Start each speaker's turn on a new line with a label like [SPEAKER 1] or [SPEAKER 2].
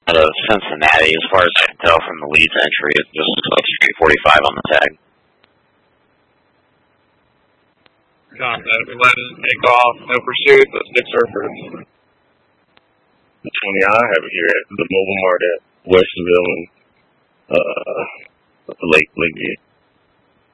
[SPEAKER 1] out of Cincinnati. As far as I can tell from the leads entry, it just looks like Street 45 on the tag.
[SPEAKER 2] Copy that. We let it take off. No pursuit, but 6 surfers.
[SPEAKER 3] Yeah, I have it here at the Mobile Mart at Westville and Lakeview.